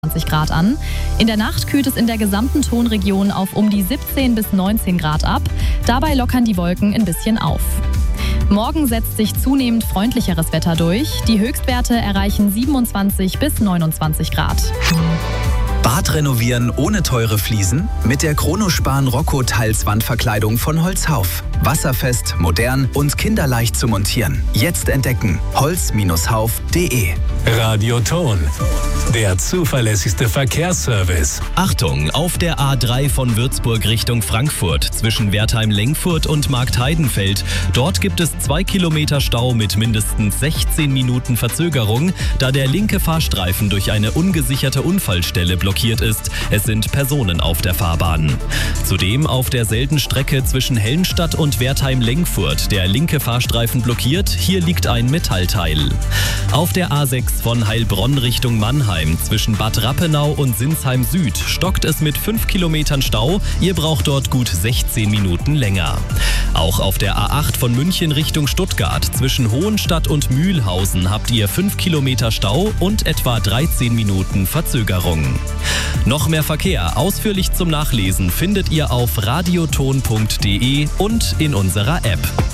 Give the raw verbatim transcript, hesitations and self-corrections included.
zwanzig Grad an. In der Nacht kühlt es in der gesamten Tonregion auf um die siebzehn bis neunzehn Grad ab. Dabei lockern die Wolken ein bisschen auf. Morgen setzt sich zunehmend freundlicheres Wetter durch. Die Höchstwerte erreichen siebenundzwanzig bis neunundzwanzig Grad. Bad renovieren ohne teure Fliesen? Mit der Kronospan Rocco Tiles Wandverkleidung von Holzhauf. Wasserfest, modern und kinderleicht zu montieren. Jetzt entdecken: holz Hauf punkt de. Radioton, der zuverlässigste Verkehrsservice. Achtung, auf der A drei von Würzburg Richtung Frankfurt zwischen Wertheim-Lengfurt und Marktheidenfeld. Dort gibt es zwei Kilometer Stau mit mindestens sechzehn Minuten Verzögerung, da der linke Fahrstreifen durch eine ungesicherte Unfallstelle blockiert ist. Es sind Personen auf der Fahrbahn. Zudem auf derselben Strecke zwischen Hellenstadt und Wertheim-Lengfurt der linke Fahrstreifen blockiert. Hier liegt ein Metallteil. Auf der A sechs von Heilbronn Richtung Mannheim zwischen Bad Rappenau und Sinsheim Süd stockt es mit fünf Kilometern Stau. Ihr braucht dort gut sechzehn Minuten länger. Auch auf der A acht von München Richtung Stuttgart zwischen Hohenstadt und Mühlhausen habt ihr fünf Kilometer Stau und etwa dreizehn Minuten Verzögerung. Noch mehr Verkehr ausführlich zum Nachlesen findet ihr auf radioton punkt de und in unserer App.